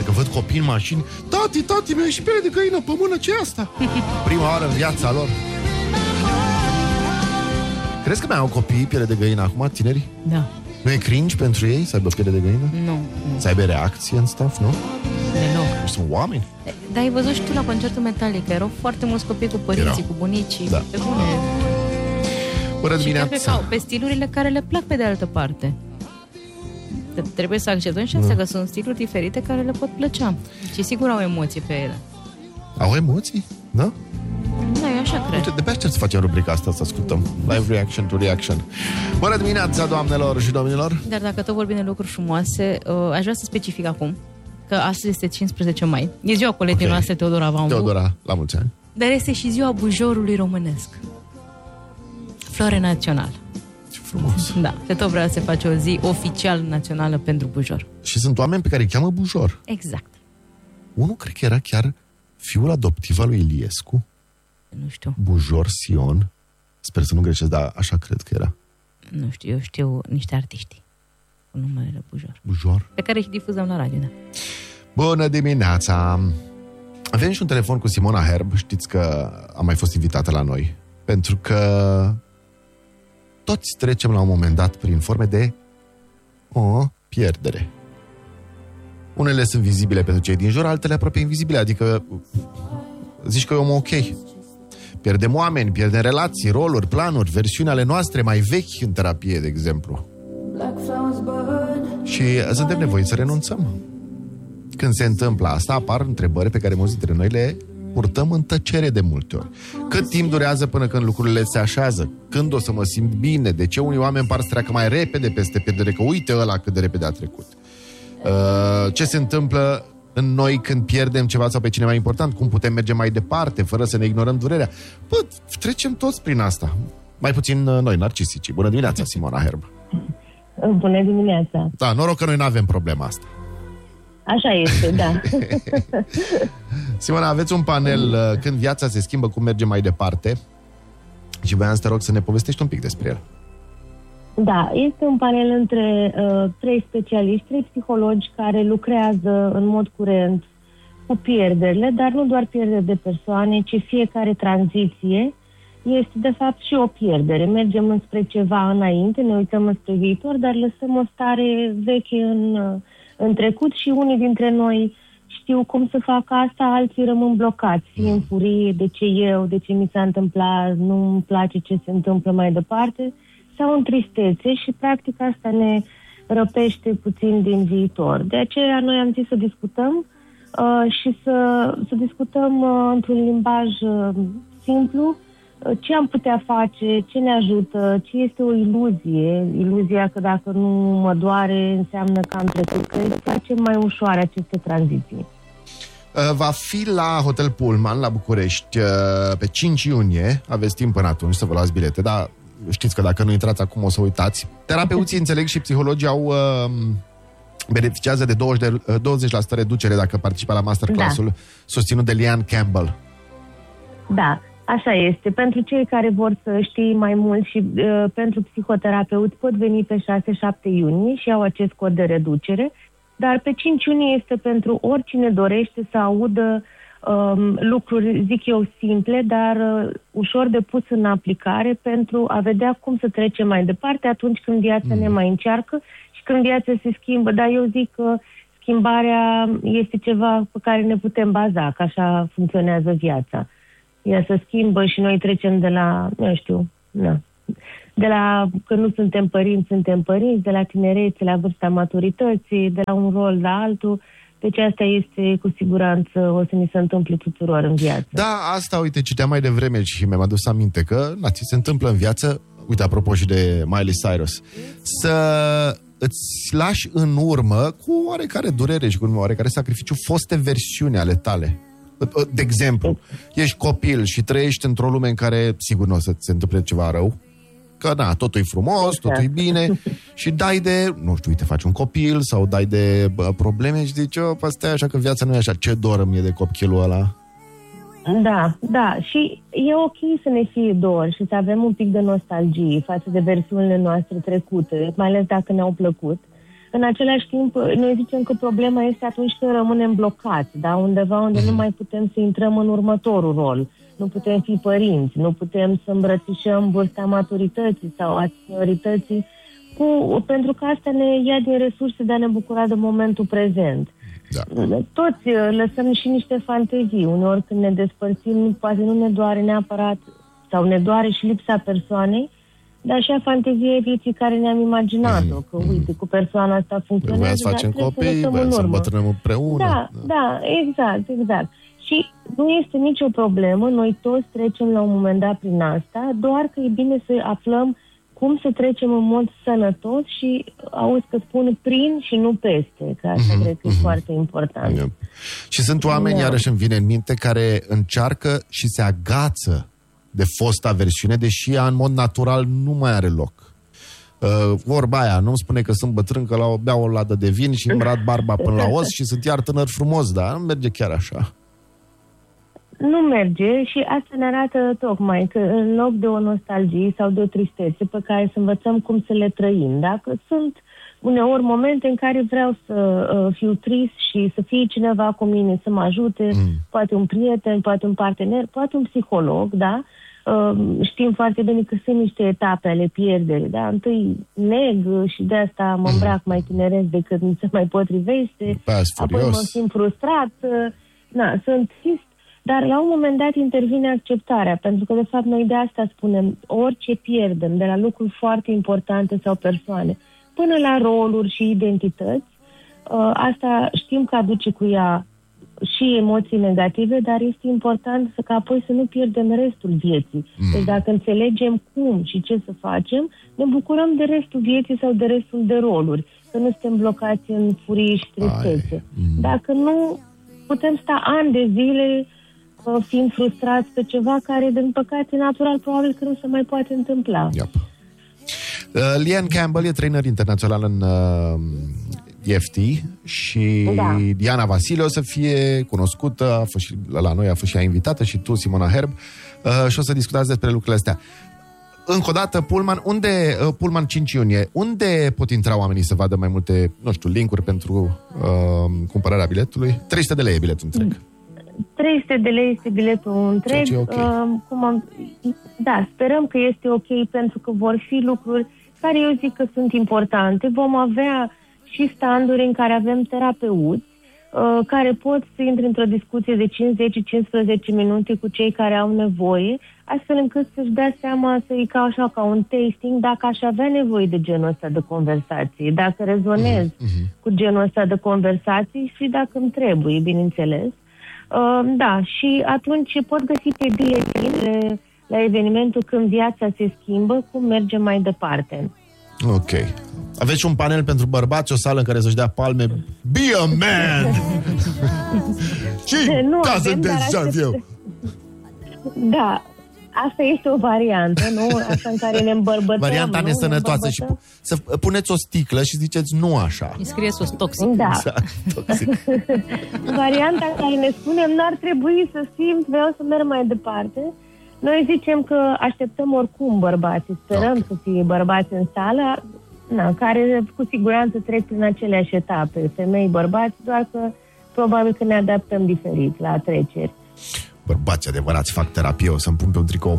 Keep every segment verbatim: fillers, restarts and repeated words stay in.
parcă văd copii în mașini. Tati, tati, mi-a ieșit piele de găină pe mână, ce-i asta? Prima oară în viața lor. Crezi că mai au copii piele de găină acum, tinerii? Da. Nu e cringe pentru ei să aibă piele de găină? Nu, nu. Să aibă reacție în stuff, nu? Deloc. Sunt oameni. Dar ai văzut și tu la concertul Metallica, erau foarte mulți copii cu părinții, erau. Cu bunicii. Da. Pe bune. Bună dimineața. Și cred că pe stilurile care le plac pe de altă parte. Trebuie să acceptăm și asta, că sunt stiluri diferite care le pot plăcea. Și sigur au emoții pe ele. Au emoții? Da? Da, eu așa cred. Uite, de pe așa să facem rubrica asta, să ascultăm live reaction to reaction. Bună dimineața, doamnelor și domnilor. Dar dacă tot vorbim de lucruri frumoase, uh, aș vrea să specific acum că astăzi este cincisprezece mai. E ziua colegii okay. noastre, Teodora Vambu. Teodora, la mulți ani. Dar este și ziua bujorului românesc. Floare națională. Ce frumos. Da, că tot vrea să face o zi oficial națională pentru bujor. Și sunt oameni pe care îi cheamă bujor. Exact. Unul cred că era chiar fiul adoptiv al lui Iliescu. Nu știu. Bujor Sion. Sper să nu greșesc, dar așa cred că era. Nu știu, eu știu niște artiști cu numele Bujor. Bujor? Pe care și difuzăm la radio, da. Bună dimineața! Avem și un telefon cu Simona Herb. Știți că a mai fost invitată la noi. Pentru că toți trecem la un moment dat prin forme de o pierdere. Unele sunt vizibile pentru cei din jur, altele aproape invizibile. Adică zici că e om ok. Pierdem oameni, pierdem relații, roluri, planuri, versiuni ale noastre mai vechi în terapie, de exemplu. Și suntem nevoiți să renunțăm. Când se întâmplă asta, apar întrebări pe care mulți dintre noi le purtăm în tăcere de multe ori. Cât timp durează până când lucrurile se așează? Când o să mă simt bine? De ce unii oameni par să treacă mai repede peste pierdere? Că uite ăla cât de repede a trecut. Uh, ce se întâmplă în noi când pierdem ceva sau pe cineva important? Cum putem merge mai departe fără să ne ignorăm durerea? Bă, trecem toți prin asta. Mai puțin noi, narcisicii. Bună dimineața, Simona Herb. Bună dimineața. Da, noroc că noi nu avem problema asta. Așa este, da. Simona, aveți un panel când viața se schimbă, cum merge mai departe. Și voiam să te rog să ne povestești un pic despre el. Da, este un panel între uh, trei specialiști, trei psihologi care lucrează în mod curent cu pierderile, dar nu doar pierderi de persoane, ci fiecare tranziție este de fapt și o pierdere. Mergem înspre ceva înainte, ne uităm înspre viitor, dar lăsăm o stare veche în, în trecut și unii dintre noi știu cum să facă asta, alții rămân blocați, fie în furie, de ce eu, de ce mi s-a întâmplat, nu-mi place ce se întâmplă mai departe, sau în tristețe și practic asta ne răpește puțin din viitor. De aceea noi am zis să discutăm uh, și să, să discutăm uh, într-un limbaj uh, simplu uh, ce am putea face, ce ne ajută, ce este o iluzie, iluzia că dacă nu mă doare înseamnă că am trecut, că facem mai ușoare aceste tranziții. Va fi la Hotel Pullman la București pe cinci iunie, aveți timp până atunci să vă luați bilete, dar știți că dacă nu intrați acum o să uitați. Terapeuții, înțeleg, și psihologii au uh, beneficiază de douăzeci la sută reducere dacă participă la masterclass-ul, da, susținut de Liane Campbell. Da, așa este. Pentru cei care vor să știe mai mult și uh, pentru psihoterapeuți pot veni pe șase șapte iunie și au acest cod de reducere, dar pe cinci iunie este pentru oricine dorește să audă Um, lucruri, zic eu, simple, dar uh, ușor de pus în aplicare pentru a vedea cum să trecem mai departe atunci când viața mm. ne mai încearcă și când viața se schimbă. Dar eu zic că schimbarea este ceva pe care ne putem baza, că așa funcționează viața. Ea se schimbă și noi trecem de la, nu știu, na, de la că nu suntem părinți, suntem părinți, de la tinerețe la vârsta maturității, de la un rol la altul. Deci asta este cu siguranță o să ni se întâmple tuturor în viață. Da, asta, uite, citeam mai devreme și mi-am adus aminte că, na, ți se întâmplă în viață, uite, apropo și de Miley Cyrus, să îți lași în urmă cu oarecare durere și cu oarecare sacrificiu foste versiuni ale tale. De exemplu, ești copil și trăiești într-o lume în care, sigur, nu o să ți se întâmple ceva rău, că, na, totul e frumos, totul e bine și dai de, nu știu, uite, faci un copil sau dai de bă, probleme și zici, oh, stai așa că viața nu e așa, ce dor îmi e de copilul ăla. Da, da, și e ok să ne fie dor și să avem un pic de nostalgie față de versiunile noastre trecute, mai ales dacă ne-au plăcut, În același timp, noi zicem că problema este atunci când rămânem blocați, da? Undeva unde nu mai putem să intrăm în următorul rol. Nu putem fi părinți, nu putem să îmbrățișăm vârsta maturității sau a seniorității, cu, pentru că asta ne ia din resurse de a ne bucura de momentul prezent. Da. Toți lăsăm și niște fantezii. Uneori când ne despărțim, poate nu ne doare neapărat, sau ne doare și lipsa persoanei, dar așa fantezie vieții care ne-am imaginat-o, că uite, cu persoana asta funcționează, voia să facem copii, voia să îmbătrânem împreună. Da, da, exact, exact. Și nu este nicio problemă, noi toți trecem la un moment dat prin asta, doar că e bine să aflăm cum să trecem în mod sănătos și, auzi că spun prin și nu peste, că asta mm-hmm, cred că mm-hmm. e foarte important. Yeah. Și sunt oameni, yeah. iarăși îmi vine în minte, care încearcă și se agață de fosta versiune, deși ea în mod natural nu mai are loc. Uh, vorba aia, nu-mi spune că sunt bătrân, că la o beau o ladă de vin și îmi rad barba până la os și sunt iar tânăr frumos, dar nu merge chiar așa. Nu merge și asta ne arată tocmai că în loc de o nostalgie sau de o tristețe pe care să învățăm cum să le trăim, da? Că sunt uneori momente în care vreau să uh, fiu trist și să fie cineva cu mine să mă ajute, mm. poate un prieten, poate un partener, poate un psiholog, da? Uh, știm foarte bine că sunt niște etape ale pierderii, da? Întâi neg și de asta mă îmbrac mai tineresc decât mi se mai potrivește, apoi mă simt frustrat, uh, na, sunt trist, dar la un moment dat intervine acceptarea, pentru că de fapt noi de asta spunem, orice pierdem, de la lucruri foarte importante sau persoane, până la roluri și identități, uh, asta știm că aduce cu ea și emoții negative, dar este important să, ca apoi să nu pierdem restul vieții. Mm. Deci dacă înțelegem cum și ce să facem, ne bucurăm de restul vieții sau de restul de roluri, că nu suntem blocați în furie și tristețe. Mm. Dacă nu, putem sta ani de zile uh, fiind frustrați pe ceva care, din păcate, natural, probabil că nu se mai poate întâmpla. Yep. Uh, Liane Campbell e trainer internațional în uh, E F T și da. Diana Vasile o să fie cunoscută, a fost și, la noi a fost și ea invitată, și tu, Simona Herb, uh, și o să discutați despre lucrurile astea. Încă o dată, Pullman, unde, uh, Pullman cinci iunie, unde pot intra oamenii să vadă mai multe, nu știu, linkuri pentru uh, cumpărarea biletului? trei sute de lei e biletul întreg. trei sute de lei este biletul întreg. Okay. Uh, cum am, da, sperăm că este ok, pentru că vor fi lucruri care eu zic că sunt importante. Vom avea și standuri în care avem terapeuți uh, care pot să intre într-o discuție de cinci zece cincisprezece minute cu cei care au nevoie, astfel încât să-și dea seama, să-i ca așa, ca un tasting, dacă aș avea nevoie de genul ăsta de conversații, dacă rezonez uh-huh. cu genul ăsta de conversații și dacă îmi trebuie, bineînțeles. Uh, da, și atunci pot găsi pe biletine la evenimentul Când viața se schimbă, cum mergem mai departe. Ok. Aveți și un panel pentru bărbați, o sală în care să-și dea palme. Be a man! Și nu ca să avem, deserv eu. Da, asta este o variantă, nu? Asta în care ne îmbărbătăm. Varianta nu? nesănătoasă. Și pu- să puneți o sticlă și ziceți nu așa. Îi scrie sos toxic. Da. Exact, toxic. Varianta în care ne spunem n-ar trebui să simt, vreau să merg mai departe. Noi zicem că așteptăm oricum bărbații, sperăm okay. să fie bărbați în sală, na, care cu siguranță trec prin aceleași etape, femei, bărbați, doar că probabil că ne adaptăm diferit la treceri. Bărbați adevărați fac terapie, o să-mi pun pe un tricou.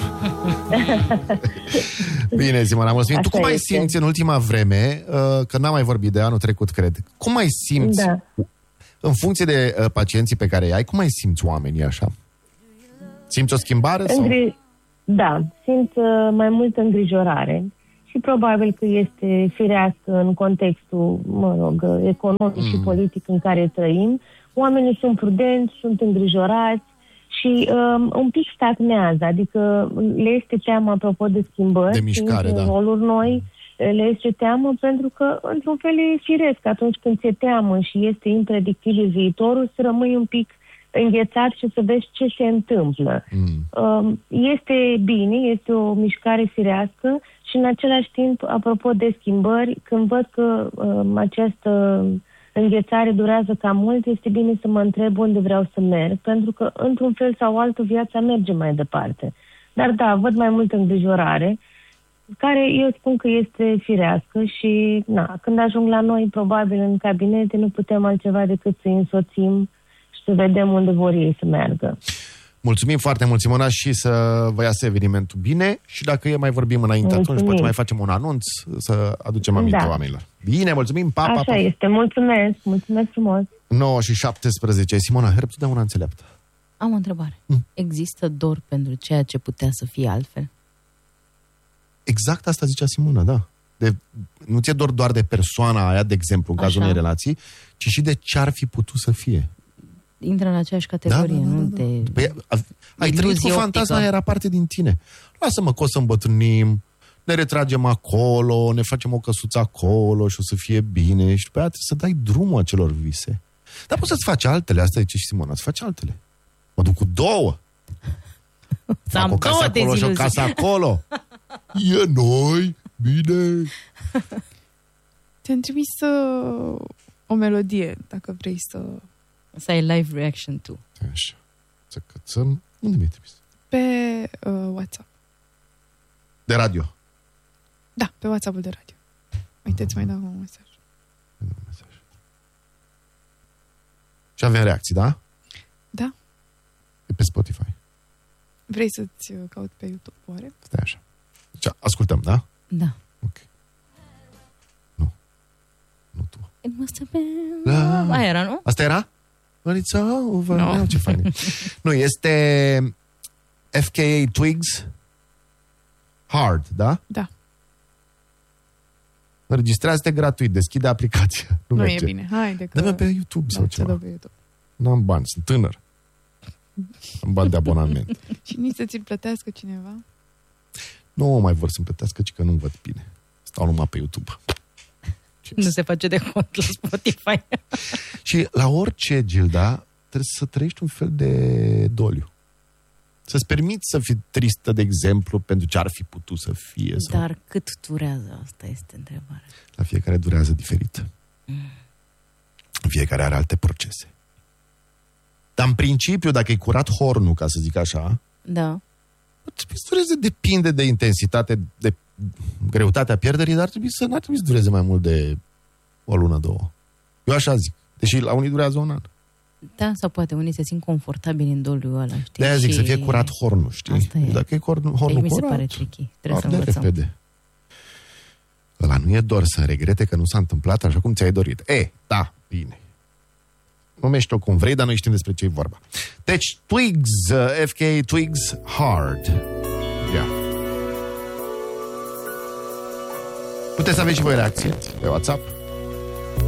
Bine, Simona, mulțumim. Tu cum mai simți în ultima vreme, că n-am mai vorbit de anul trecut, cred, cum mai simți, da. în funcție de pacienții pe care îi ai, cum mai simți oamenii așa? Simți o schimbare? Îngri... Sau? Da, simt uh, mai multă îngrijorare și probabil că este firească în contextul, mă rog, economic mm. și politic în care trăim. Oamenii sunt prudenți, sunt îngrijorați și um, un pic stagnează, adică le este teamă apropo de schimbări, de mișcare, da. roluri noi, le este teamă pentru că, într-un fel, e firesc. Atunci când ți-e teamă și este impredictibil viitorul, să rămâi un pic înghețat și să vezi ce se întâmplă. Mm. Este bine, este o mișcare firească și în același timp, apropo de schimbări, când văd că um, această înghețare durează cam mult, este bine să mă întreb unde vreau să merg, pentru că într-un fel sau altul viața merge mai departe. Dar da, văd mai multă îngrijorare care eu spun că este firească și na, când ajung la noi, probabil în cabinete, nu putem altceva decât să-i însoțim și să vedem unde vor ei să meargă. Mulțumim foarte mult, Simona, și să vă iasă evenimentul bine și dacă e mai vorbim înainte, mulțumim. Atunci poate mai facem un anunț să aducem aminte da. oamenilor. Bine, mulțumim, pa, pa, pa. Așa este, mulțumesc, mulțumesc frumos. nouă și șaptesprezece. Simona Herb, totdeauna înțeleaptă. Am o întrebare. Mm. Există dor pentru ceea ce putea să fie altfel? Exact asta zicea Simona, da. De, nu ți-e dor doar de persoana aia, de exemplu, în cazul unei relații, ci și de ce ar fi putut să fie. Intră în aceeași categorie, da, da, da, da. nu de... Păi, ai trăit cu fantasma, era parte din tine. Lasă-mă că o să îmbătrânim, ne retragem acolo, ne facem o căsuță acolo și o să fie bine și după aia trebuie să dai drumul acelor vise. Dar poți să-ți faci altele, asta zice și Simona, să faci altele. Mă duc cu două. Să am două acolo și o casă acolo. E noi, bine. Ți-am trimis uh, o melodie, dacă vrei să... Să ai live reaction tu. Așa. Să cățăm. Unde mi-ai trimis? Pe uh, WhatsApp. De radio? Da, pe WhatsApp-ul de radio. Uite-ți mai dau un mesaj. Un mesaj. Și avem reacții, da? Da. E pe Spotify. Vrei să-ți caut pe YouTube, oare? Stai așa. Deci ascultăm, da? Da. Ok. Nu. Nu tu. It must have been... Da. Aia era, nu? Asta era? It's over. No. Ce fain. Nu, este F K A Twigs Hard, da? Da. Înregistrează-te gratuit, deschide aplicația. Nu, nu merge. e bine, haide că... Dă-mă pe YouTube sau da, ceva. Pe YouTube. N-am bani, sunt tânăr. Am bani de abonament. Și nici să ți-l plătească cineva? Nu mai vor să-mi plătească, ci că nu văd bine. Stau numai pe YouTube. Nu se face de cont la Spotify. Și la orice, Gilda, trebuie să trăiești un fel de doliu. Să-ți permiți să fii tristă, de exemplu, pentru ce ar fi putut să fie. Sau... Dar cât durează? Asta este întrebarea. La fiecare durează diferit. Mm. Fiecare are alte procese. Dar în principiu, dacă e curat hornul, ca să zic așa, da. Trebuie să dureze, depinde de intensitate, de greutatea pierderii, dar trebuie să, n-ar trebui să dureze mai mult de o lună, două. Eu așa zic. Deși la unii durează un an. Da, sau poate unii se simt confortabili în doliul ăla, știi? De-aia zic, și... să fie curat hornul, știi? Asta e. Dacă e hornul, hornul mi se curat, pare tricky. Trebuie să de învățăm. repede. Ăla nu e doar să regrete că nu s-a întâmplat așa cum ți-ai dorit. E, da, bine. Numește-o cum vrei, dar noi știm despre ce e vorba. Deci, Twigs, F K A Twigs Hard. Ia. Puteți să aveți și voi reacții pe WhatsApp.